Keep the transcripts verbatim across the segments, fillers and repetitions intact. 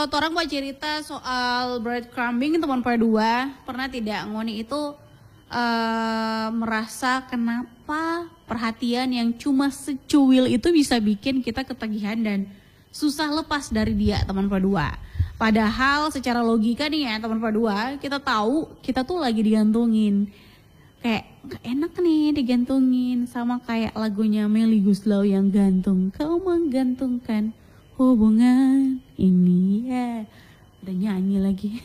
kalau orang mau cerita soal breadcrumbing teman dua, pernah tidak Ngoni itu uh, merasa kenapa perhatian yang cuma secuil itu bisa bikin kita ketagihan dan susah lepas dari dia teman dua. Padahal secara logika nih ya teman dua, kita tahu kita tuh lagi digantungin. Kayak gak enak nih digantungin, sama kayak lagunya Melly Goeslaw yang gantung. Kau menggantungkan hubungan ini ya. Udah nyanyi lagi.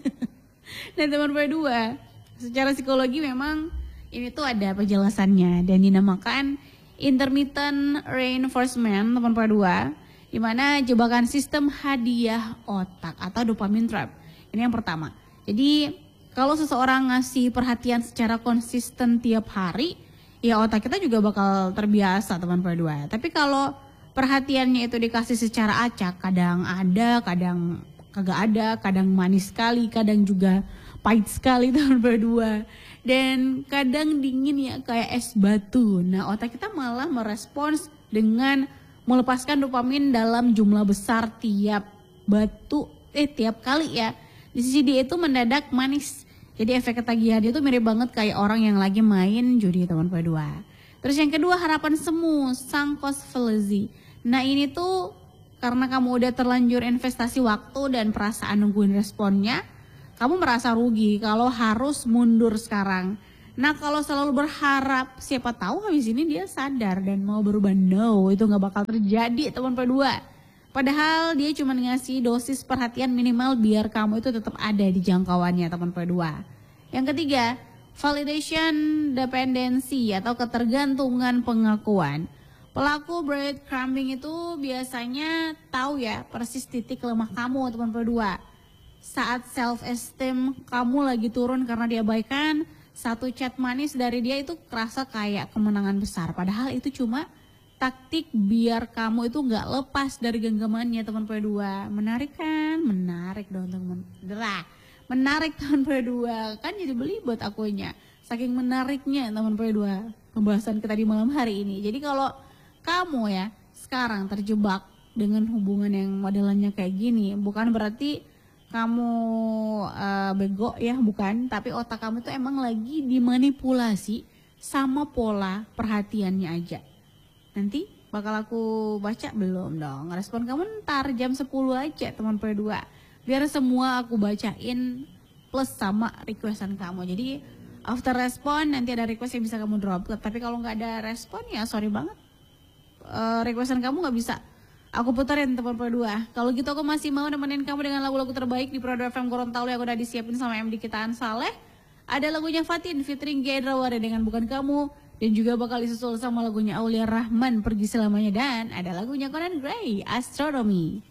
Dan teman dua, secara psikologi memang ini tuh ada penjelasannya dan dinamakan intermittent reinforcement teman dua, di mana jebakan sistem hadiah otak atau dopamine trap. Ini yang pertama. Jadi kalau seseorang ngasih perhatian secara konsisten tiap hari, ya otak kita juga bakal terbiasa teman dua. Tapi kalau perhatiannya itu dikasih secara acak, kadang ada, kadang kagak ada, kadang manis sekali, kadang juga pahit sekali teman dua. Dan kadang dingin ya kayak es batu. Nah otak kita malah merespons dengan melepaskan dopamin dalam jumlah besar tiap batu, eh tiap kali ya. Di sisi dia itu mendadak manis. Jadi efek ketagihan itu mirip banget kayak orang yang lagi main judi teman dua. Terus yang kedua harapan semu, sunk cost fallacy. Nah ini tuh karena kamu udah terlanjur investasi waktu dan perasaan nungguin responnya, kamu merasa rugi kalau harus mundur sekarang. Nah kalau selalu berharap, siapa tahu habis ini dia sadar dan mau berubah. No, itu gak bakal terjadi teman dua. Padahal dia cuma ngasih dosis perhatian minimal biar kamu itu tetap ada di jangkauannya teman dua. Yang ketiga, validation dependency atau ketergantungan pengakuan. Pelaku breadcrumbing itu biasanya tahu ya persis titik lemah kamu teman dua. Saat self esteem kamu lagi turun karena diabaikan, satu chat manis dari dia itu kerasa kayak kemenangan besar. Padahal itu cuma taktik biar kamu itu gak lepas dari genggamannya teman dua. Menarik kan? Menarik dong teman. Derah. Menarik teman dua. Kan jadi beli buat akunya. Saking menariknya teman dua. Pembahasan kita di malam hari ini. Jadi kalau kamu ya sekarang terjebak dengan hubungan yang modelannya kayak gini, bukan berarti kamu uh, bego ya, bukan. Tapi otak kamu itu emang lagi dimanipulasi sama pola perhatiannya aja. Nanti bakal aku baca belum dong? Respon kamu ntar jam sepuluh aja teman dua. Biar semua aku bacain plus sama requestan kamu. Jadi after respon nanti ada request yang bisa kamu drop. Tapi kalau nggak ada respon ya sorry banget. Uh, requestan kamu nggak bisa aku puterin teman dua. Kalau gitu aku masih mau nemenin kamu dengan lagu-lagu terbaik di Prodo F M Gorontalo yang udah disiapin sama M D Kitaan Saleh. Ada lagunya Fatin featuring Gedrawara dengan Bukan Kamu. Dan juga bakal disusul sama lagunya Aulia Rahman Pergi Selamanya. Dan ada lagunya Conan Gray, Astronomy.